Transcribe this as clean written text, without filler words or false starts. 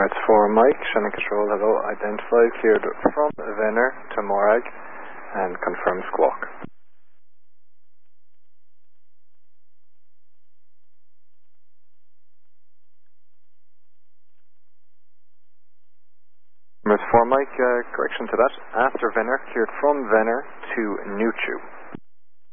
Emirates 4 Mike, Shannon Control, hello, identified, cleared from Venner to Morag, and confirm squawk. Emirates 4 Mike, correction to that, after Venner, cleared from Venner to Nuchu.